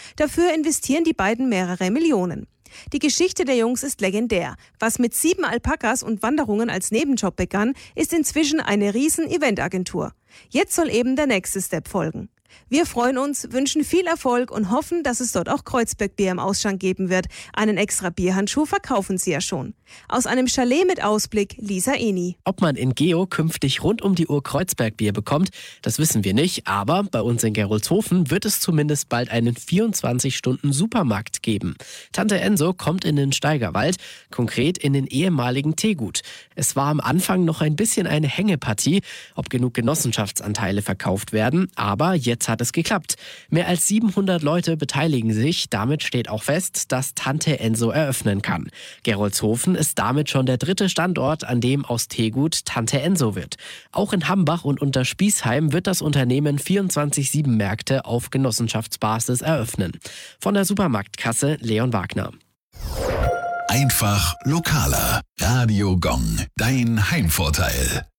Dafür investieren die beiden mehrere Millionen. Die Geschichte der Jungs ist legendär. Was mit 7 Alpakas und Wanderungen als Nebenjob begann, ist inzwischen eine riesen Eventagentur. Jetzt soll eben der nächste Step folgen. Wir freuen uns, wünschen viel Erfolg und hoffen, dass es dort auch Kreuzbergbier im Ausschank geben wird. Einen extra Bierhandschuh verkaufen sie ja schon. Aus einem Chalet mit Ausblick, Lisa Eni. Ob man in Geo künftig rund um die Uhr Kreuzbergbier bekommt, das wissen wir nicht. Aber bei uns in Gerolzhofen wird es zumindest bald einen 24-Stunden-Supermarkt geben. Tante Enso kommt in den Steigerwald, konkret in den ehemaligen Teegut. Es war am Anfang noch ein bisschen eine Hängepartie, ob genug Genossenschaftsanteile verkauft werden. Aber jetzt hat es geklappt. Mehr als 700 Leute beteiligen sich. Damit steht auch fest, dass Tante Enso eröffnen kann. Gerolzhofen ist damit schon der 3. Standort, an dem aus Teegut Tante Enso wird. Auch in Hambach und Unterspießheim wird das Unternehmen 24/7 Märkte auf Genossenschaftsbasis eröffnen. Von der Supermarktkasse Leon Wagner. Einfach lokaler. Radio Gong, dein Heimvorteil.